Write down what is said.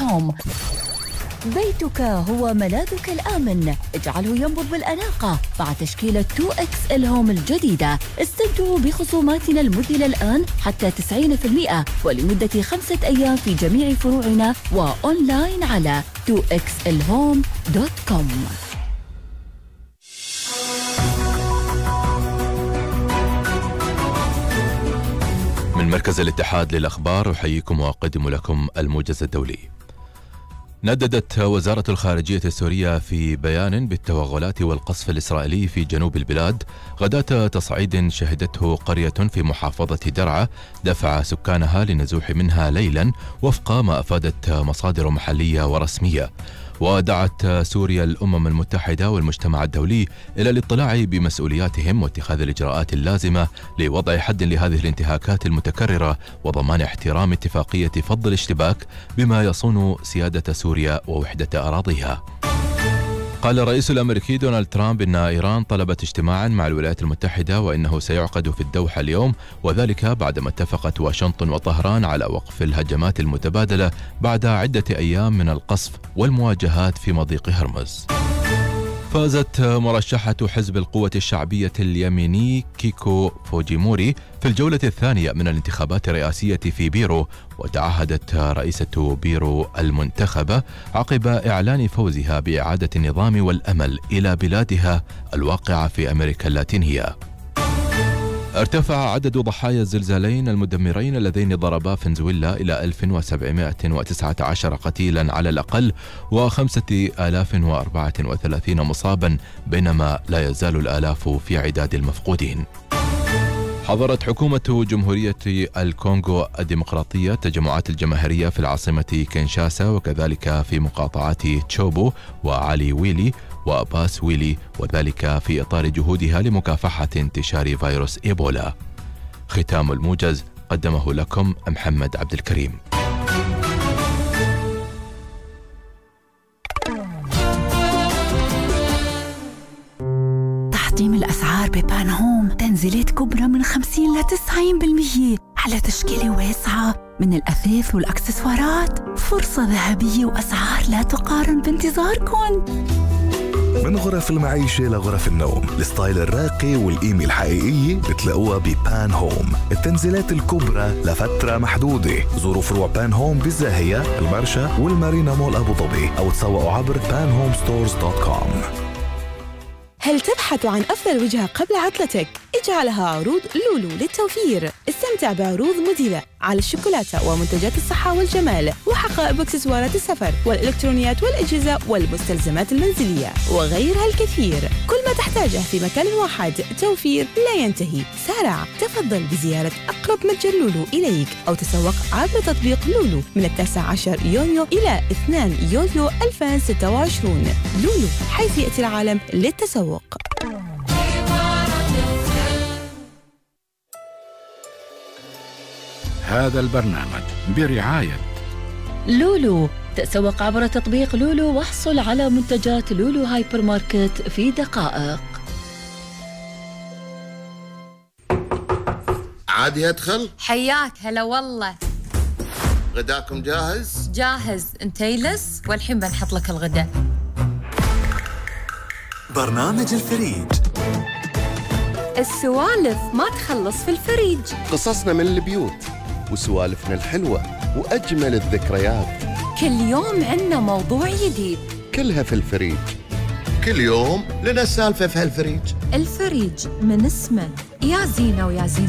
الهوم. بيتك هو ملاذك الآمن، اجعله ينبض بالأناقة مع تشكيلة 2X الهوم الجديدة. استمتعوا بخصوماتنا المذهلة الآن حتى 90% ولمدة 5 أيام في جميع فروعنا وأونلاين على 2xlhome.com. من مركز الاتحاد للأخبار أحييكم وأقدم لكم الموجز الدولي. نددت وزارة الخارجية السورية في بيان بالتوغلات والقصف الإسرائيلي في جنوب البلاد غداة تصعيد شهدته قرية في محافظة درعا دفع سكانها للنزوح منها ليلا وفق ما أفادت مصادر محلية ورسمية. ودعت سوريا الأمم المتحدة والمجتمع الدولي إلى الاطلاع بمسؤولياتهم واتخاذ الإجراءات اللازمة لوضع حد لهذه الانتهاكات المتكررة وضمان احترام اتفاقية فض الاشتباك بما يصون سيادة سوريا ووحدة أراضيها. قال الرئيس الأمريكي دونالد ترامب إن إيران طلبت اجتماعا مع الولايات المتحدة وإنه سيعقد في الدوحة اليوم، وذلك بعدما اتفقت واشنطن وطهران على وقف الهجمات المتبادلة بعد عدة أيام من القصف والمواجهات في مضيق هرمز. فازت مرشحة حزب القوة الشعبية اليميني كيكو فوجيموري في الجولة الثانية من الانتخابات الرئاسية في بيرو، وتعهدت رئيسة بيرو المنتخبة عقب إعلان فوزها بإعادة النظام والأمل إلى بلادها الواقعة في أمريكا اللاتينية. ارتفع عدد ضحايا الزلزالين المدمرين اللذين ضربا فنزويلا إلى 1719 قتيلا على الأقل و5034 مصابا، بينما لا يزال الآلاف في عداد المفقودين. حظرت حكومة جمهورية الكونغو الديمقراطية التجمعات الجماهيرية في العاصمة كينشاسا وكذلك في مقاطعات تشوبو وعلي ويلي وباس ويلي، وذلك في إطار جهودها لمكافحة انتشار فيروس إيبولا. ختام الموجز قدمه لكم محمد عبد الكريم. تحطيم الأسعار ببان هوم، تنزيلات كبرى من 50 ل 90% على تشكيلة واسعة من الأثاث والأكسسوارات. فرصة ذهبية وأسعار لا تقارن بانتظاركم. من غرف المعيشة لغرف النوم، الستايل الراقي والقيمة الحقيقية بتلاقوها ببان هوم. التنزيلات الكبرى لفترة محدودة. زوروا فروع بان هوم بالزاهية، المرشا والمارينا مول أبو ظبي، أو تسوقوا عبر panhomestores.com. هل تبحث عن أفضل وجهة قبل عطلتك؟ اجعلها عروض لولو للتوفير. استمتع بعروض مذهلة على الشوكولاتة ومنتجات الصحة والجمال وحقائب واكسسوارات السفر والإلكترونيات والأجهزة والمستلزمات المنزلية وغيرها الكثير. كل ما تحتاجه في مكان واحد. توفير لا ينتهي. سارع، تفضل بزيارة أقرب متجر لولو إليك أو تسوق عبر تطبيق لولو من 19 يونيو إلى 2 يوليو 2026. لولو، حيث يأتي العالم للتسوق. هذا البرنامج برعاية لولو. تسوق عبر تطبيق لولو واحصل على منتجات لولو هايبر ماركت في دقائق. عادي أدخل؟ حياك هلا والله. غداكم جاهز؟ جاهز. انت يلس والحين بنحط لك الغداء. برنامج الفريج. السوالف ما تخلص في الفريج. قصصنا من البيوت وسوالفنا الحلوة وأجمل الذكريات. كل يوم عنا موضوع جديد، كلها في الفريج. كل يوم لنا سالفة في هالفريج. الفريج من اسمه، يا زينة ويا زين